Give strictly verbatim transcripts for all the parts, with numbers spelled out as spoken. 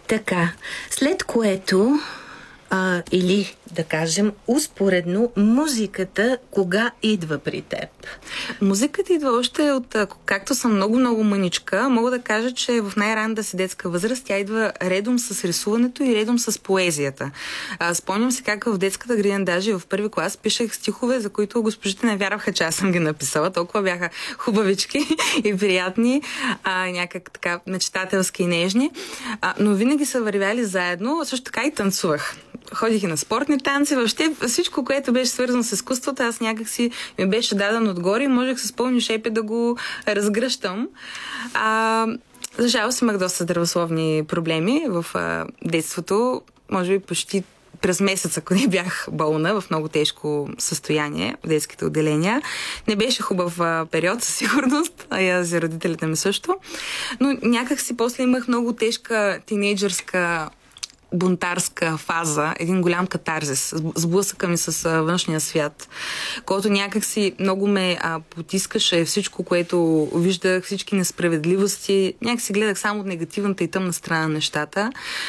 Така, след което а, или да кажем успоредно, музиката кога идва при теб? Музиката идва още от, както съм много-много мъничка, мога да кажа, че в най-ранната си детска възраст тя идва редом с рисуването и редом с поезията. А, спомням се как в детската градина, даже в първи клас, пишех стихове, за които госпожите не вярваха, че аз съм ги написала. Толкова бяха хубавички и приятни, а, някак така мечтателски и нежни. А, но винаги са вървяли заедно, също така и танцувах. Ходих и на спортни танци, въобще всичко, което беше свързано с изкуството, аз някак си ми беше дадено отгоре и можех с пълни шепи да го разгръщам. А, за жалост имах доста здравословни проблеми в а, детството. Може би почти през месец, ако не бях болна, в много тежко състояние в детските отделения. Не беше хубав а, период, със сигурност, а и за родителите ми също. Но някак си после имах много тежка тинейджърска бунтарска фаза, един голям катарзис, сблъсъка ми с а, външния свят, който някак си много ме а, потискаше, всичко, което виждах, всички несправедливости, някак си гледах само от негативната и тъмна страна на нещата.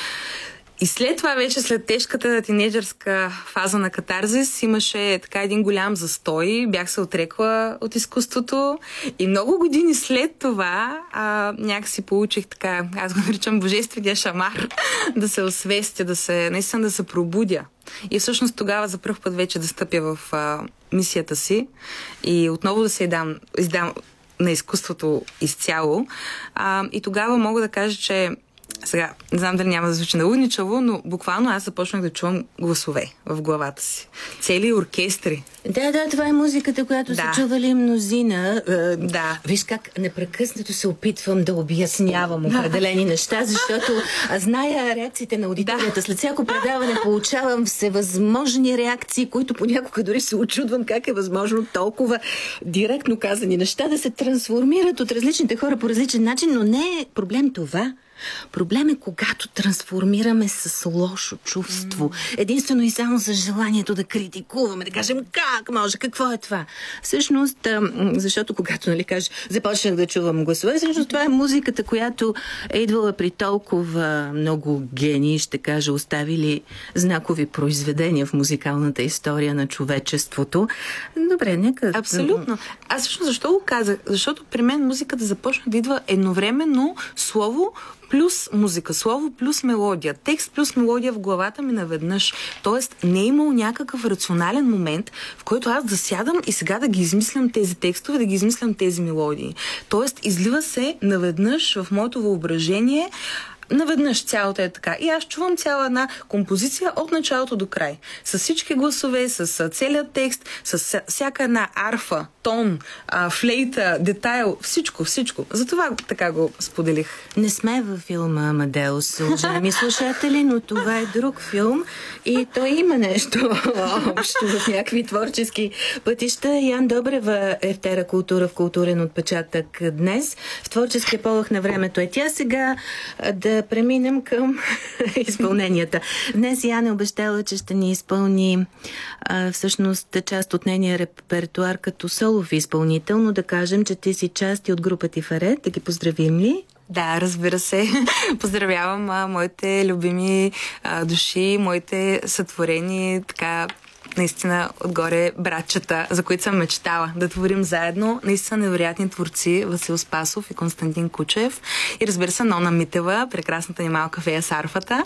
И след това вече, след тежката тинейджърска фаза на катарзис, имаше така един голям застой, бях се отрекла от изкуството и много години след това а, някак си получих така, аз го наричам божествения шамар, да се освестя, да се, наистина да се пробудя. И всъщност тогава за пръв път вече да стъпя в а, мисията си и отново да се издам, издам на изкуството изцяло. А, и тогава мога да кажа, че сега, не знам дали няма да звучи наудничаво, но буквално аз започнах да чувам гласове в главата си. Цели оркестри. Да, да, това е музиката, която да. са чували мнозина. Е, да. Виж как непрекъснато се опитвам да обяснявам определени неща, защото зная реакциите на аудиторията. Да. След всяко предаване получавам всевъзможни реакции, които понякога дори се очудвам как е възможно толкова директно казани неща да се трансформират от различните хора по различен начин, но не е проблем това. Проблем е, когато трансформираме с лошо чувство. Mm. Единствено и само за желанието да критикуваме, да кажем как може, какво е това. Всъщност, защото когато, нали, кажеш, започнах да чувам гласове, всъщност това е музиката, която е идвала при толкова много гении, ще кажа, оставили знакови произведения в музикалната история на човечеството. Добре, нека... Абсолютно. Аз всъщност защо го казах? Защото при мен музиката започна да идва едновременно слово плюс музика, слово плюс мелодия, текст плюс мелодия в главата ми наведнъж. Тоест не е имал някакъв рационален момент, в който аз да сядам и сега да ги измислям тези текстове, да ги измислям тези мелодии. Тоест излива се наведнъж в моето въображение, наведнъж цялото е така. И аз чувам цяла една композиция от началото до край. С всички гласове, с целият текст, с всяка една арфа, тон, а, флейта, детайл, всичко, всичко. Затова така го споделих. Не сме във филма Амадеус, уважаеми слушатели, но това е друг филм и той има нещо общо в някакви творчески пътища. Ян Добрева е в Тера култура, в културен отпечатък днес. В творческия полъх на времето е тя. Сега да преминем към изпълненията. Днес Ян е обещала, че ще ни изпълни а, всъщност част от нейния репертуар като солов изпълнител, но да кажем, че ти си част и от група Тифарет. Да ги поздравим ли? Да, разбира се. Поздравявам а, моите любими а, души, моите сътворени така наистина отгоре братчета, за които съм мечтала да творим заедно. Наистина невероятни творци Васил Спасов и Константин Кучев. И разбира се, Нона Митева, прекрасната ни малка фея с арфата.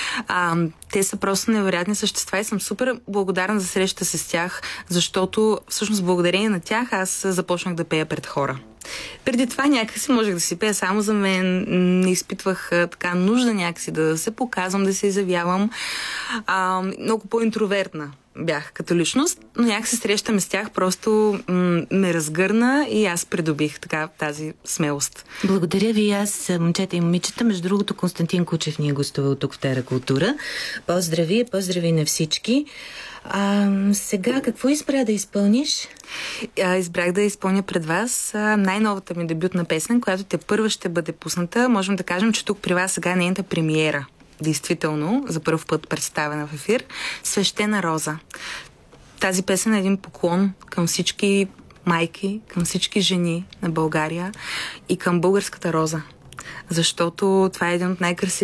А, те са просто невероятни същества и съм супер благодарна за срещата с тях, защото всъщност благодарение на тях аз започнах да пея пред хора. Преди това някакси можех да си пея само за мен, не изпитвах а, така нужда някакси да се показвам, да се изявявам. А, много по-интровертна бях като личност, но някакси срещаме с тях просто м- ме разгърна и аз придобих така тази смелост. Благодаря ви аз, момчета и момичета. Между другото, Константин Кучев ни е гостувал тук в Тера култура. Поздрави, поздрави на всички. А, сега какво избра да изпълниш? А, избрах да изпълня пред вас а, най-новата ми дебютна песен, която те първа ще бъде пусната. Можем да кажем, че тук при вас сега е нейната премиера. Действително, за първ път представена в ефир. Свещена роза. Тази песен е един поклон към всички майки, към всички жени на България и към българската роза. Защото това е един от най-красивите